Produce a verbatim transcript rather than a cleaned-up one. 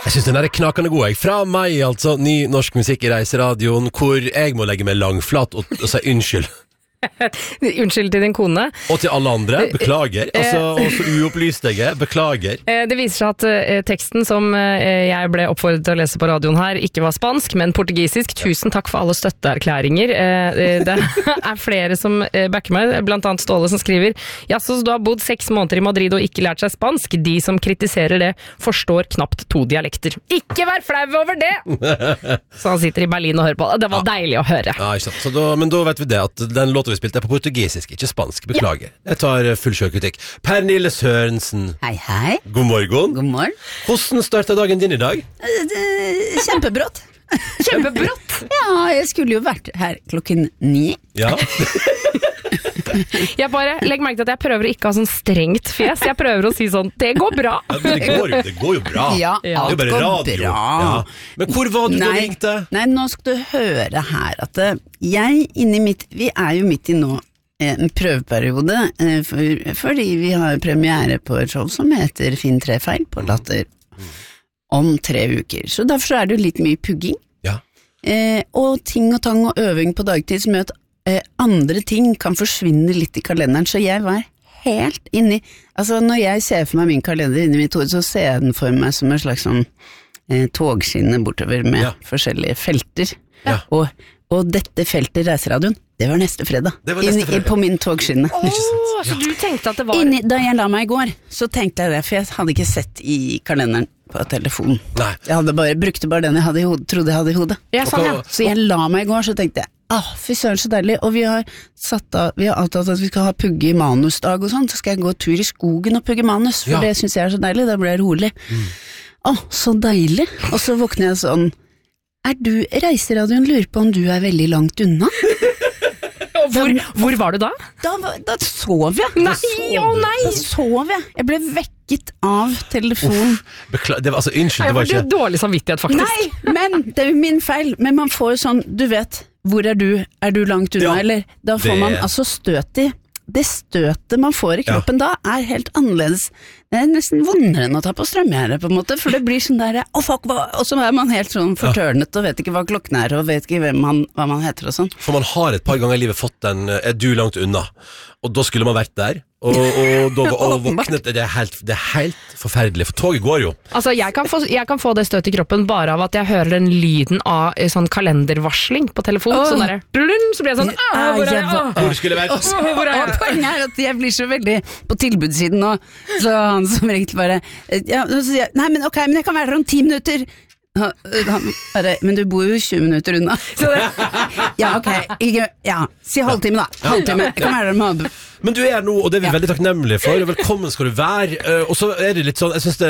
Jeg synes den er knakende god, jeg. Fra meg, altså, ny norsk musikk i Reiseradioen, hvor jeg må legge meg langflat og, og si unnskyld. Unnskyld til din kone. Og til alle andre, beklager. Altså, og så uopplyst jeg er, beklager. Det viser seg at uh, teksten som uh, jeg ble oppfordret til å lese på radioen her, ikke var spansk, men portugisisk. Tusen takk for alle støtteerklæringer. Uh, det er flere som uh, backer meg, blant annet Ståle som skriver ja, så du har bodd seks måneder i Madrid og ikke lært seg spansk. De som kritiserer det, forstår knapt to dialekter. Ikke vær flau over det! Så han sitter i Berlin og hører på. Det var ja. Deilig å høre. Ja, ikke sant. Så da, men da vet vi det, at den låten vi spilte er på portugisisk, ikke spansk, beklager. Ja. Jeg tar full selvkritikk. Pernille Sørensen. Hei, hei. God morgen. God morgen. Hvordan startet dagen din i dag? Kjempebrått. Kjempebrått? Ja, jeg skulle jo vært her klokken ni. Ja. Jeg bare legg merke til at jeg prøver å ikke ha sånn strengt fjes. Jeg prøver å si sånn, det går bra. Ja, det, går, det går jo bra. Ja, det er jo bare radio. Ja. Men hvor var du nei, da du ringte? Nei, nå skal du høre her at jeg inni mitt, vi er jo midt i nå en prøveperiode, for, fordi vi har premiere på et show som heter Finn Trefeil på Latter om tre uker. Så derfor er det jo litt mye pugging. Ja. Eh, og ting og tang og øving på dagtid som gjør at eh, andre ting kan forsvinne litt i kalenderen, så jeg var helt inni, altså når jeg ser for meg min kalender inni mitt hode, så ser jeg den for meg som en slags sånn eh, togskinne bortover med ja. Forskjellige felter. Ja. Og, og dette feltet Reiseradioen, det var neste fredag. Det var neste fredag. Inni, på min togskinne. Åh, oh, så du tenkte at det var... Inni, da jeg la meg i går, så tenkte jeg det, for jeg hadde ikke sett i kalenderen på telefonen. Nei. Jeg hadde bare, brukte bare den jeg hadde i hodet, trodde jeg hadde i hodet. Ja, sånn, ja. Så jeg la meg i går, så tenkte jeg, ah, fy søren så deilig, og vi har satt av, vi har avtalt at vi skal ha pugge i manusdag og sånn, så skal jeg gå tur i skogen og pugge manus, for ja. Det synes jeg er så deilig, da blir jeg rolig. Mm. Åh, så deilig. Og så våkner jeg sånn, er du, Reiseradioen lurer på om du er veldig langt unna? Hvor, hvor var du da? Da, da sov jeg. Nei, å nei! Da sov jeg. Jeg ble vekket av telefon. Bekla- det var, altså, unnskyld, det var ikke... Det var dårlig samvittighet, faktisk. Nei, men det er jo min feil. Men man får jo sånn, du vet, hvor er du? Er du langt unna, Ja, eller? Da får det- man altså støt i. Det støtet man får i kroppen da er helt annerledes. Det er nesten vondere enn å ta på strømgjerde på en måte, for det blir sånn der, å fuck, hva? Og så er man helt sånn fortørnet og vet ikke hva klokken er, og vet ikke hvem man, hva man heter og sånn. For man har et par ganger i livet fått den, er du langt unna? Og da skulle man vært der, og, og da og våknet, det er, helt, det er helt forferdelig, for toget går jo. Altså, jeg kan, få, jeg kan få det støt i kroppen bare av at jeg hører den lyden av eh, sånn kalendervarsling på telefonen, Åh. sånn der, blun, så blir jeg sånn, ah, hvor er jeg? Ah. Hvor skulle jeg vært? Og, så, og poenget er at jeg blir så veldig på tilbudssiden nå, så han som egentlig bare, ja, så sier jeg, nei, men ok, men jeg kan være her om ti minutter. Han, han bare, men du bor jo tjue minutter unna. Ja, ok, ikke, ja, si halvtime da, halvtime, jeg kan være der med. Men du er her nå, og det er vi veldig takknemlige for, og velkommen skal du være. Og så er det litt sånn, jeg synes det